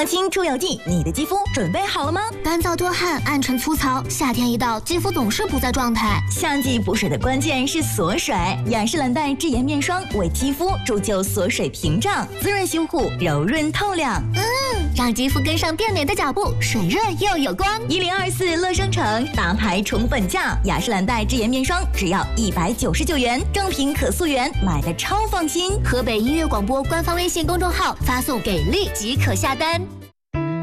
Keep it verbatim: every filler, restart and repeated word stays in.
清出油剂，你的肌肤准备好了吗？ 干燥多汗、暗沉粗糙，夏天一到，肌肤总是不在状态。 夏季补水的关键是锁水，雅诗兰黛智妍面霜为肌肤铸就锁水屏障，滋润修护，柔润透亮。 嗯，让肌肤跟上变美的脚步，水润又有光。 一零二四乐商城大牌宠粉价，雅诗兰黛智妍面霜只要一百九十九元，正品可溯源，买的超放心。 河北音乐广播官方微信公众号发送给力即可下单。